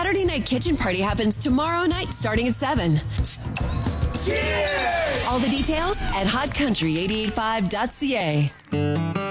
Saturday Night Kitchen Party happens tomorrow night starting at 7. Cheers! All the details at hotcountry885.ca.